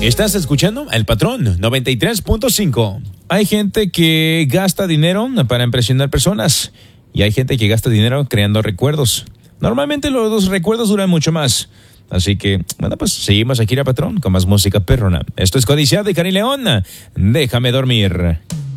Estás escuchando El Patrón 93.5. Hay gente que gasta dinero para impresionar personas y hay gente que gasta dinero creando recuerdos. Normalmente los recuerdos duran mucho más. Así que, bueno, pues seguimos aquí, El Patrón, con más música perrona. Esto es Codiciado de Cari León. Déjame dormir.